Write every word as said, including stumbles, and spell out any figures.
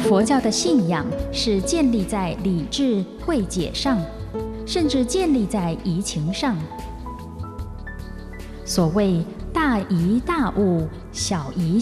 佛教的信仰是建立在理智慧解上，甚至建立在移情上。所谓大疑大悟，小疑